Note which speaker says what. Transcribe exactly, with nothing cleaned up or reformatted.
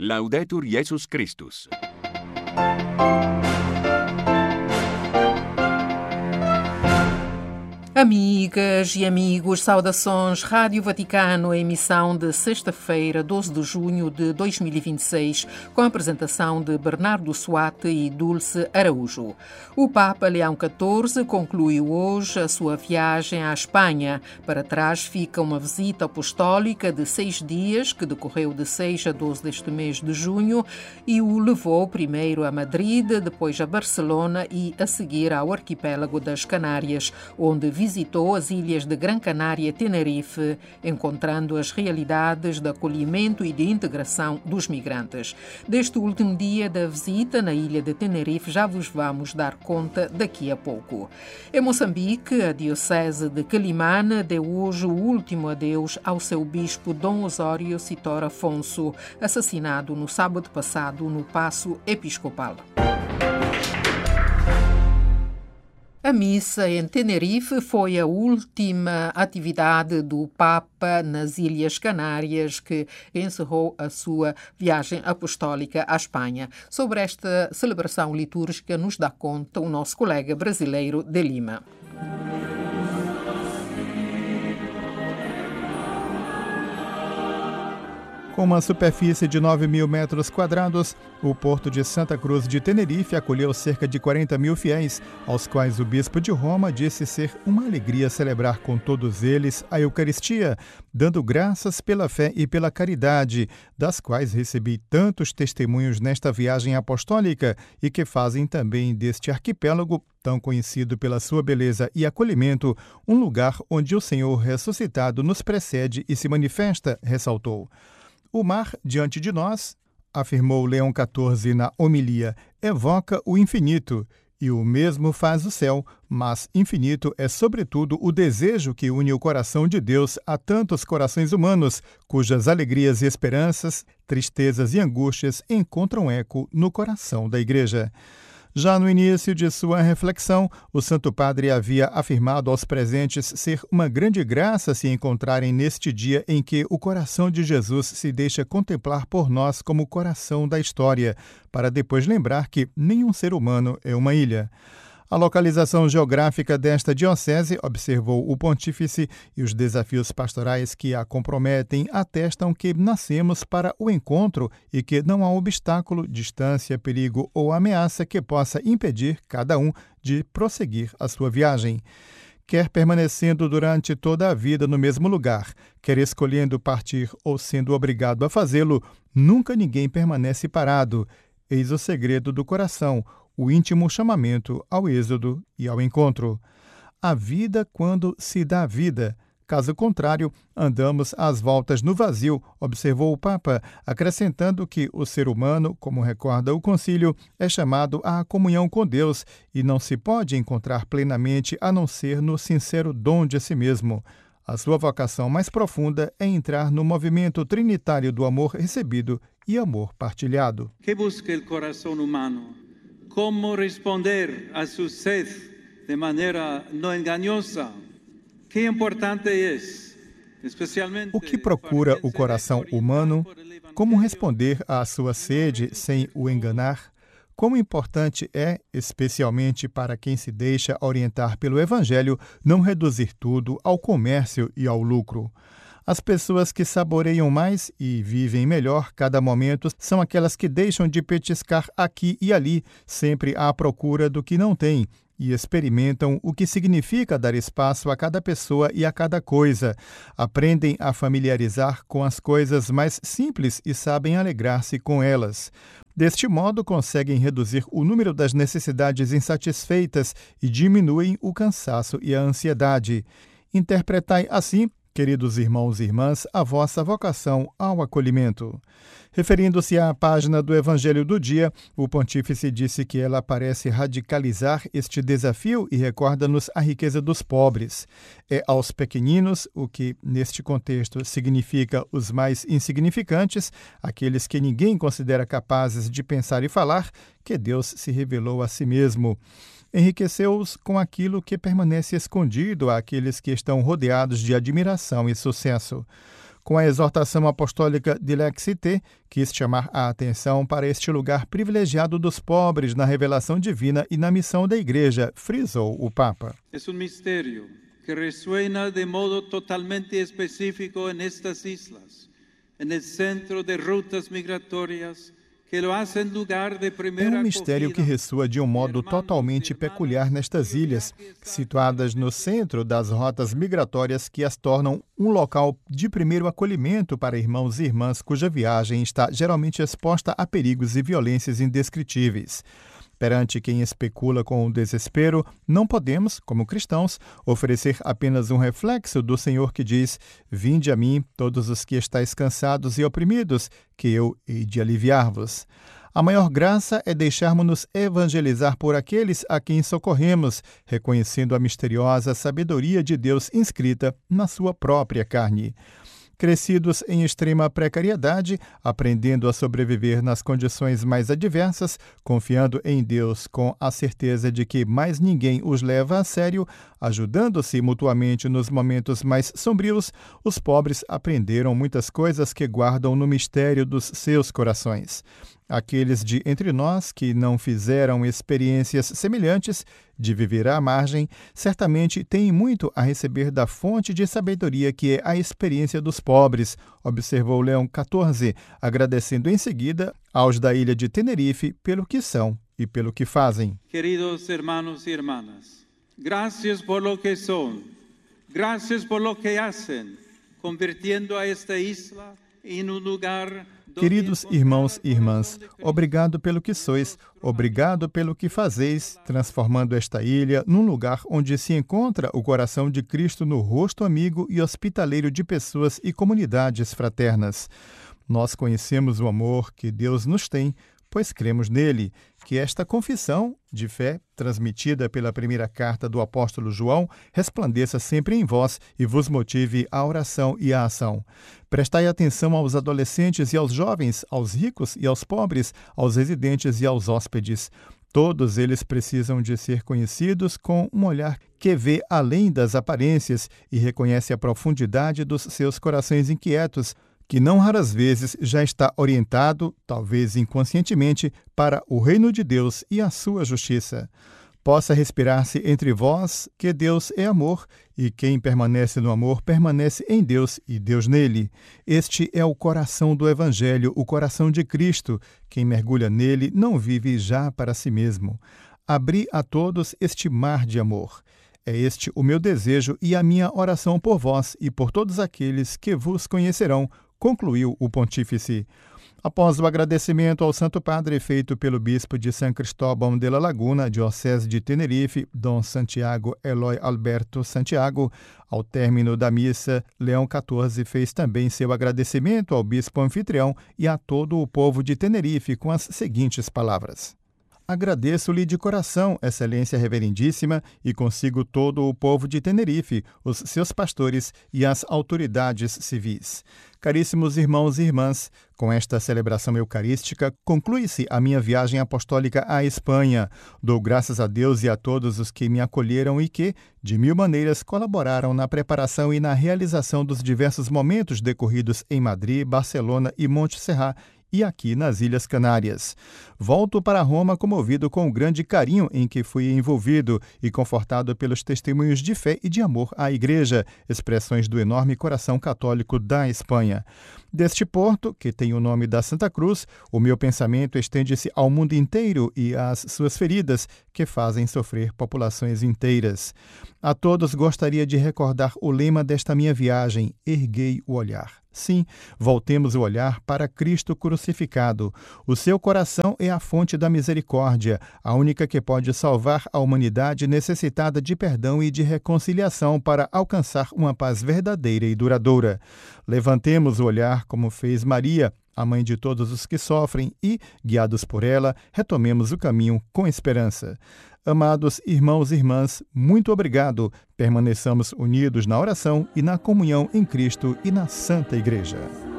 Speaker 1: Laudetur Jesus Christus.
Speaker 2: Amigas e amigos, saudações. Rádio Vaticano, emissão de sexta-feira, doze de junho de dois mil e vinte e seis, com a apresentação de Bernardo Suate e Dulce Araújo. O Papa Leão catorze concluiu hoje a sua viagem à Espanha. Para trás fica uma visita apostólica de seis dias, que decorreu de seis a doze deste mês de junho, e o levou primeiro a Madrid, depois a Barcelona e a seguir ao arquipélago das Canárias, onde visitou as ilhas de Gran Canária e Tenerife, encontrando as realidades de acolhimento e de integração dos migrantes. Deste último dia da visita na ilha de Tenerife já vos vamos dar conta daqui a pouco. Em Moçambique, a diocese de Quelimane deu hoje o último adeus ao seu bispo Dom Osório Citor Afonso, assassinado no sábado passado no Paço Episcopal. A missa em Tenerife foi a última atividade do Papa nas Ilhas Canárias, que encerrou a sua viagem apostólica à Espanha. Sobre esta celebração litúrgica nos dá conta o nosso colega brasileiro de Lima.
Speaker 3: Com uma superfície de nove mil metros quadrados, o Porto de Santa Cruz de Tenerife acolheu cerca de quarenta mil fiéis, aos quais o bispo de Roma disse ser uma alegria celebrar com todos eles a Eucaristia, dando graças pela fé e pela caridade, das quais recebi tantos testemunhos nesta viagem apostólica e que fazem também deste arquipélago, tão conhecido pela sua beleza e acolhimento, um lugar onde o Senhor ressuscitado nos precede e se manifesta, ressaltou. O mar diante de nós, afirmou Leão catorze na homilia, evoca o infinito, e o mesmo faz o céu, mas infinito é sobretudo o desejo que une o coração de Deus a tantos corações humanos, cujas alegrias e esperanças, tristezas e angústias encontram eco no coração da Igreja. Já no início de sua reflexão, o Santo Padre havia afirmado aos presentes ser uma grande graça se encontrarem neste dia em que o coração de Jesus se deixa contemplar por nós como o coração da história, para depois lembrar que nenhum ser humano é uma ilha. A localização geográfica desta diocese, observou o pontífice, e os desafios pastorais que a comprometem atestam que nascemos para o encontro e que não há obstáculo, distância, perigo ou ameaça que possa impedir cada um de prosseguir a sua viagem. Quer permanecendo durante toda a vida no mesmo lugar, quer escolhendo partir ou sendo obrigado a fazê-lo, nunca ninguém permanece parado. Eis o segredo do coração, o íntimo chamamento ao êxodo e ao encontro. A vida quando se dá vida. Caso contrário, andamos às voltas no vazio, observou o Papa, acrescentando que o ser humano, como recorda o concílio, é chamado à comunhão com Deus e não se pode encontrar plenamente a não ser no sincero dom de si mesmo. A sua vocação mais profunda é entrar no movimento trinitário do amor recebido e amor partilhado.
Speaker 4: Que busca o coração humano? Como responder a sua sede de maneira não enganosa? Que importante é, especialmente.
Speaker 3: O que procura o coração humano? Como responder à sua sede sem o enganar? Como importante é, especialmente para quem se deixa orientar pelo Evangelho, não reduzir tudo ao comércio e ao lucro. As pessoas que saboreiam mais e vivem melhor cada momento são aquelas que deixam de petiscar aqui e ali, sempre à procura do que não têm, e experimentam o que significa dar espaço a cada pessoa e a cada coisa. Aprendem a familiarizar com as coisas mais simples e sabem alegrar-se com elas. Deste modo, conseguem reduzir o número das necessidades insatisfeitas e diminuem o cansaço e a ansiedade. Interpretai assim, queridos irmãos e irmãs, a vossa vocação ao acolhimento. Referindo-se à página do Evangelho do Dia, o pontífice disse que ela parece radicalizar este desafio e recorda-nos a riqueza dos pobres. É aos pequeninos, o que neste contexto significa os mais insignificantes, aqueles que ninguém considera capazes de pensar e falar, que Deus se revelou a si mesmo. Enriqueceu-os com aquilo que permanece escondido àqueles que estão rodeados de admiração e sucesso. Com a exortação apostólica Dilexite, quis chamar a atenção para este lugar privilegiado dos pobres na revelação divina e na missão da Igreja, frisou o Papa.
Speaker 4: É um mistério que resuena de modo totalmente específico en estas islas, en el centro de rutas migratorias. É
Speaker 3: um mistério que ressoa de um modo totalmente peculiar nestas ilhas, situadas no centro das rotas migratórias que as tornam um local de primeiro acolhimento para irmãos e irmãs cuja viagem está geralmente exposta a perigos e violências indescritíveis. Perante quem especula com o desespero, não podemos, como cristãos, oferecer apenas um reflexo do Senhor que diz: "Vinde a mim, todos os que estáis cansados e oprimidos, que eu hei de aliviar-vos." A maior graça é deixarmos-nos evangelizar por aqueles a quem socorremos, reconhecendo a misteriosa sabedoria de Deus inscrita na sua própria carne. Crescidos em extrema precariedade, aprendendo a sobreviver nas condições mais adversas, confiando em Deus com a certeza de que mais ninguém os leva a sério, ajudando-se mutuamente nos momentos mais sombrios, os pobres aprenderam muitas coisas que guardam no mistério dos seus corações. Aqueles de entre nós que não fizeram experiências semelhantes de viver à margem, certamente têm muito a receber da fonte de sabedoria que é a experiência dos pobres, observou Leão quatorze, agradecendo em seguida aos da ilha de Tenerife pelo que são e pelo que fazem.
Speaker 4: Queridos hermanos e hermanas, gracias por lo que son, gracias por lo que hacen, convirtiendo a esta isla em um lugar.
Speaker 3: Queridos irmãos e irmãs, obrigado pelo que sois, obrigado pelo que fazeis, transformando esta ilha num lugar onde se encontra o coração de Cristo no rosto amigo e hospitaleiro de pessoas e comunidades fraternas. Nós conhecemos o amor que Deus nos tem, pois cremos nele. Que esta confissão de fé, transmitida pela primeira carta do apóstolo João, resplandeça sempre em vós e vos motive à oração e à ação. Prestai atenção aos adolescentes e aos jovens, aos ricos e aos pobres, aos residentes e aos hóspedes. Todos eles precisam de ser conhecidos com um olhar que vê além das aparências e reconhece a profundidade dos seus corações inquietos, que não raras vezes já está orientado, talvez inconscientemente, para o reino de Deus e a sua justiça. Possa respirar-se entre vós que Deus é amor, e quem permanece no amor permanece em Deus e Deus nele. Este é o coração do Evangelho, o coração de Cristo. Quem mergulha nele não vive já para si mesmo. Abri a todos este mar de amor. É este o meu desejo e a minha oração por vós e por todos aqueles que vos conhecerão, concluiu o pontífice. Após o agradecimento ao Santo Padre feito pelo bispo de São Cristóbão de la Laguna, diocese de Tenerife, Dom Santiago Eloy Alberto Santiago, ao término da missa, Leão quatorze fez também seu agradecimento ao bispo anfitrião e a todo o povo de Tenerife com as seguintes palavras: "Agradeço-lhe de coração, Excelência Reverendíssima, e consigo todo o povo de Tenerife, os seus pastores e as autoridades civis. Caríssimos irmãos e irmãs, com esta celebração eucarística, conclui-se a minha viagem apostólica à Espanha. Dou graças a Deus e a todos os que me acolheram e que, de mil maneiras, colaboraram na preparação e na realização dos diversos momentos decorridos em Madrid, Barcelona e Montserrat, e aqui nas Ilhas Canárias. Volto para Roma comovido com o grande carinho em que fui envolvido e confortado pelos testemunhos de fé e de amor à Igreja, expressões do enorme coração católico da Espanha. Deste porto, que tem o nome da Santa Cruz, o meu pensamento estende-se ao mundo inteiro e às suas feridas, que fazem sofrer populações inteiras. A todos gostaria de recordar o lema desta minha viagem: erguei o olhar. Sim, voltemos o olhar para Cristo crucificado. O seu coração é a fonte da misericórdia, a única que pode salvar a humanidade necessitada de perdão e de reconciliação para alcançar uma paz verdadeira e duradoura. Levantemos o olhar como fez Maria, a mãe de todos os que sofrem, e, guiados por ela, retomemos o caminho com esperança. Amados irmãos e irmãs, muito obrigado. Permaneçamos unidos na oração e na comunhão em Cristo e na Santa Igreja.